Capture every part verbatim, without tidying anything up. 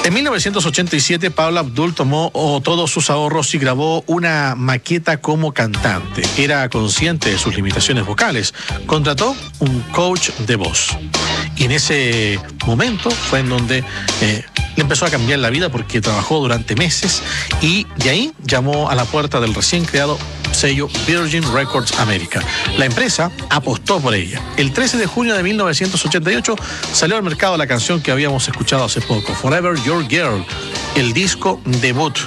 En mil novecientos ochenta y siete, Paula Abdul tomó oh, todos sus ahorros y grabó una maqueta como cantante. Era consciente de sus limitaciones vocales. Contrató un coach de voz. Y en ese momento fue en donde eh, le empezó a cambiar la vida, porque trabajó durante meses y de ahí llamó a la puerta del recién creado sello Virgin Records America. La empresa apostó por ella. El trece de junio de mil novecientos ochenta y ocho salió al mercado la canción que habíamos escuchado hace poco, Forever Your Girl, el disco debut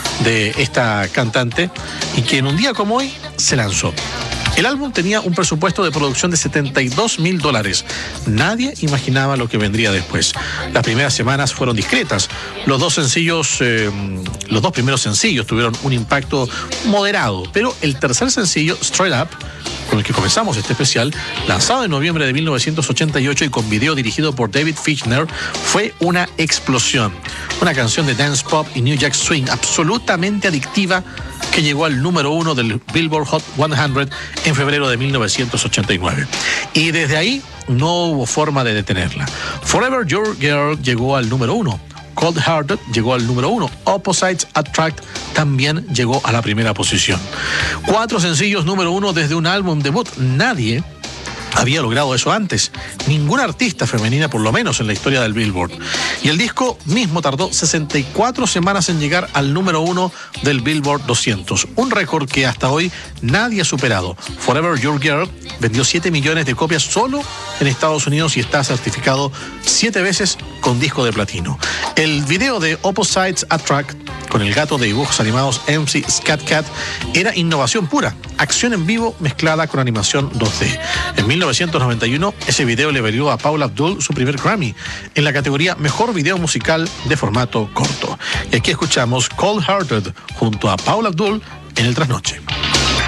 de esta cantante, y que en un día como hoy se lanzó. El álbum tenía un presupuesto de producción de setenta y dos mil dólares. Nadie imaginaba lo que vendría después. Las primeras semanas fueron discretas. Los dos sencillos, eh, los dos primeros sencillos tuvieron un impacto moderado, pero el tercer sencillo, Straight Up, con el que comenzamos este especial, lanzado en noviembre de mil novecientos ochenta y ocho y con video dirigido por David Fichtner, fue una explosión. Una canción de dance pop y New Jack Swing absolutamente adictiva que llegó al número uno del Billboard Hot cien en febrero de mil novecientos ochenta y nueve. Y desde ahí no hubo forma de detenerla. Forever Your Girl llegó al número uno. Cold Hearted llegó al número uno. Opposites Attract también llegó a la primera posición. Cuatro sencillos número uno desde un álbum debut. Nadie había logrado eso antes. Ninguna artista femenina, por lo menos en la historia del Billboard. Y el disco mismo tardó sesenta y cuatro semanas en llegar al número uno del Billboard doscientos. Un récord que hasta hoy nadie ha superado. Forever Your Girl vendió siete millones de copias solo en Estados Unidos y está certificado siete veces con disco de platino. El video de Opposites Attract, con el gato de dibujos animados M C Scat Cat, era innovación pura, acción en vivo mezclada con animación dos D. En mil novecientos noventa y uno, ese video le valió a Paula Abdul su primer Grammy en la categoría Mejor Video Musical de formato corto. Y aquí escuchamos Cold Hearted junto a Paula Abdul en el Trasnoche.